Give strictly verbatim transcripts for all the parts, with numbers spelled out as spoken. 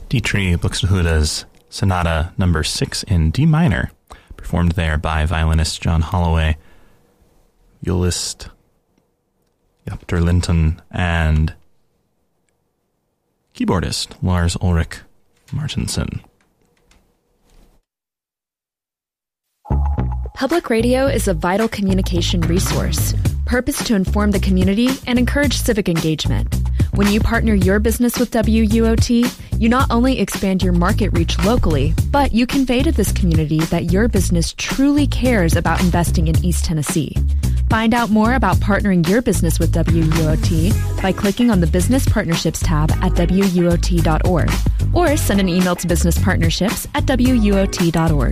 Dietrich Buxtehude's Sonata Number Six in D minor, performed there by violinist John Holloway, violist Japter Linton, and keyboardist Lars Ulrich Martinsen. Public radio is a vital communication resource, purposed to inform the community and encourage civic engagement. When you partner your business with W U O T, you not only expand your market reach locally, but you convey to this community that your business truly cares about investing in East Tennessee. Find out more about partnering your business with W U O T by clicking on the Business Partnerships tab at W U O T dot org, or send an email to business partnerships at W U O T dot org.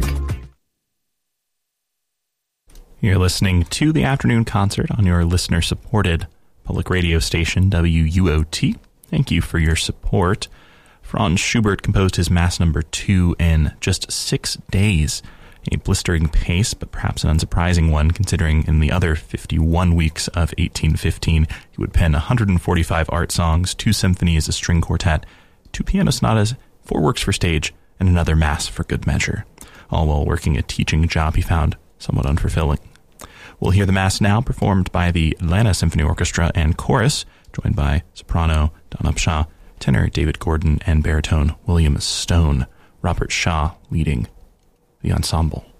You're listening to the afternoon concert on your listener-supported public radio station, W U O T. Thank you for your support. Franz Schubert composed his Mass Number Two in just six days, a blistering pace, but perhaps an unsurprising one, considering in the other fifty-one weeks of eighteen fifteen, he would pen one hundred forty-five art songs, two symphonies, a string quartet, two piano sonatas, four works for stage, and another Mass for good measure, all while working a teaching job he found somewhat unfulfilling. We'll hear the Mass now performed by the Atlanta Symphony Orchestra and Chorus, joined by soprano Dawn Upshaw, tenor David Gordon, and baritone William Stone. Robert Shaw leading the ensemble.